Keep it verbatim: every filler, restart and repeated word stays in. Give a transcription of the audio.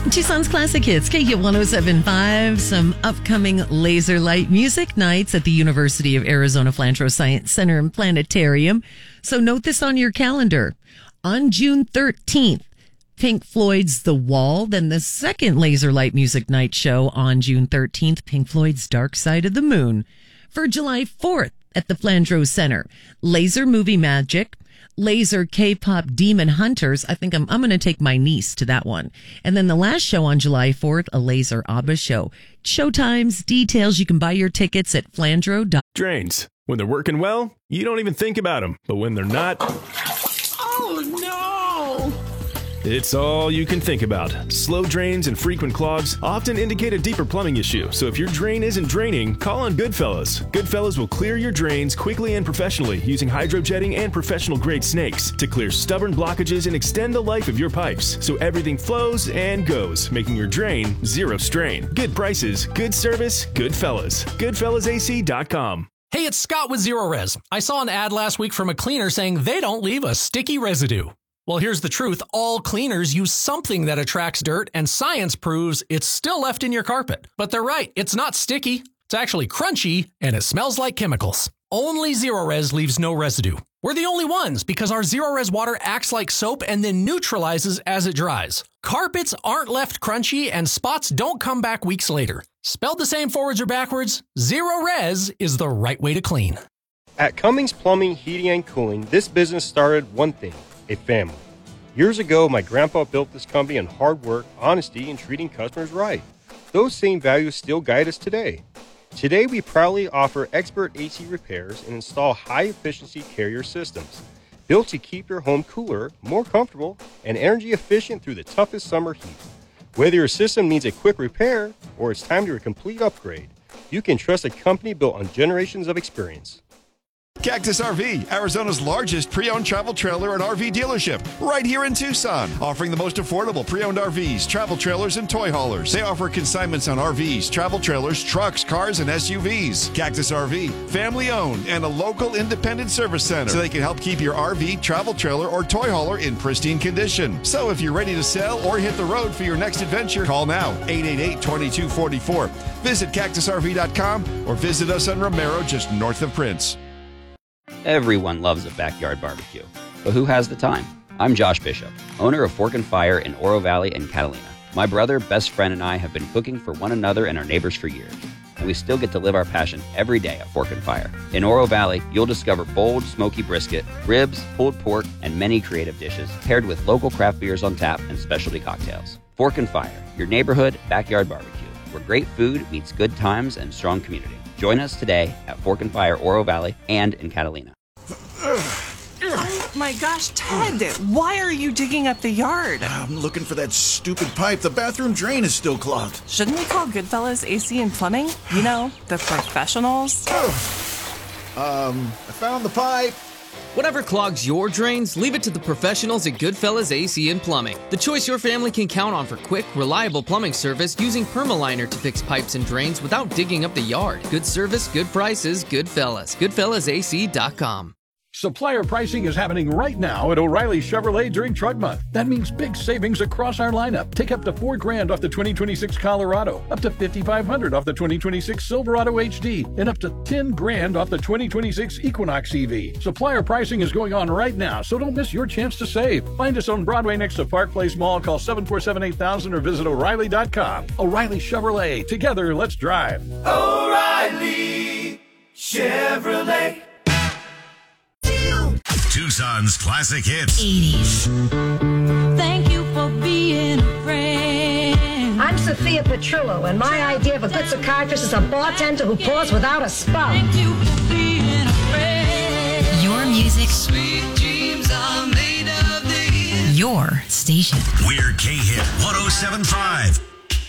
Tucson's Classic Hits, K Q one oh seven point five. Some upcoming laser light music nights at the University of Arizona Flandreau Science Center and Planetarium. So note this on your calendar. On June thirteenth, Pink Floyd's The Wall. Then the second laser light music night show on June thirteenth, Pink Floyd's Dark Side of the Moon. For July fourth at the Flandreau Center, Laser Movie Magic. Laser K-pop Demon Hunters. I think I'm I'm going to take my niece to that one. And then the last show on July fourth, a Laser ABBA show. Showtimes, details, you can buy your tickets at flandreau dot com. Drains. When they're working well, you don't even think about them. But when they're not... Oh, no! It's all you can think about. Slow drains and frequent clogs often indicate a deeper plumbing issue. So if your drain isn't draining, call on Goodfellas. Goodfellas will clear your drains quickly and professionally using hydrojetting and professional-grade snakes to clear stubborn blockages and extend the life of your pipes so everything flows and goes, making your drain zero strain. Good prices, good service, Goodfellas. Goodfellas A C dot com. Hey, it's Scott with Zero Res. I saw an ad last week from a cleaner saying they don't leave a sticky residue. Well, here's the truth. All cleaners use something that attracts dirt, and science proves it's still left in your carpet. But they're right. It's not sticky. It's actually crunchy, and it smells like chemicals. Only Zero Res leaves no residue. We're the only ones because our Zero Res water acts like soap and then neutralizes as it dries. Carpets aren't left crunchy, and spots don't come back weeks later. Spelled the same forwards or backwards, Zero Res is the right way to clean. At Cummings Plumbing, Heating, and Cooling, this business started one thing. A family. Years ago, my grandpa built this company on hard work, honesty, and treating customers right. Those same values still guide us today. Today, we proudly offer expert A C repairs and install high-efficiency carrier systems, built to keep your home cooler, more comfortable, and energy efficient through the toughest summer heat. Whether your system needs a quick repair or it's time to a complete upgrade, you can trust a company built on generations of experience. Cactus R V, Arizona's largest pre-owned travel trailer and R V dealership, right here in Tucson, offering the most affordable pre-owned R Vs, travel trailers, and toy haulers. They offer consignments on R Vs, travel trailers, trucks, cars, and S U Vs. Cactus R V, family-owned and a local independent service center, so they can help keep your R V, travel trailer, or toy hauler in pristine condition. So if you're ready to sell or hit the road for your next adventure, call now, eight eight eight, two two four four. Visit cactus R V dot com or visit us on Romero, just north of Prince. Everyone loves a backyard barbecue, but who has the time? I'm Josh Bishop, owner of Fork and Fire in Oro Valley and Catalina. My brother, best friend, and I have been cooking for one another and our neighbors for years, and we still get to live our passion every day at Fork and Fire. In Oro Valley, you'll discover bold, smoky brisket, ribs, pulled pork, and many creative dishes, paired with local craft beers on tap and specialty cocktails. Fork and Fire, your neighborhood backyard barbecue, where great food meets good times and strong community. Join us today at Fork and Fire, Oro Valley, and in Catalina. Oh my gosh, Ted, why are you digging up the yard? I'm looking for that stupid pipe. The bathroom drain is still clogged. Shouldn't we call Goodfellas A C and Plumbing? You know, the professionals. um, I found the pipe. Whatever clogs your drains, leave it to the professionals at Goodfellas A C and Plumbing. The choice your family can count on for quick, reliable plumbing service using Permaliner to fix pipes and drains without digging up the yard. Good service, good prices, Goodfellas. Goodfellas A C dot com. Supplier pricing is happening right now at O'Reilly Chevrolet during Truck Month. That means big savings across our lineup. Take up to four grand off the twenty twenty-six Colorado, up to fifty-five hundred off the twenty twenty-six Silverado H D, and up to ten grand off the twenty twenty-six Equinox E V. Supplier pricing is going on right now, so don't miss your chance to save. Find us on Broadway next to Park Place Mall. Call seven four seven, eight thousand or visit O'Reilly dot com. O'Reilly Chevrolet. Together, let's drive. O'Reilly Chevrolet. Tucson's Classic Hits. eighties. Thank you for being a friend. I'm Sophia Petrillo, and my idea of a good psychiatrist is a bartender who pours without a spout. Thank you for being a friend. Your music. Sweet dreams are made of these. Your station. We're K-Hit one oh seven point five.